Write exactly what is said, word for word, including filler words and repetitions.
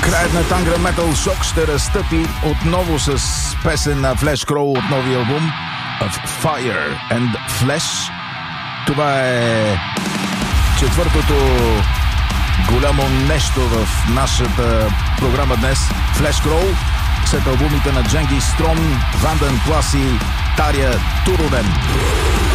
Краят на Tangren Metal Shock ще разтъпи отново с песен на Flesh Crow от новия албум Of Fire and Flesh. Това е четвъртото голямо нещо в нашата програма днес. Flesh Crow след албумите на Дженгис Стром, Ванден Плас и Тария Турунен.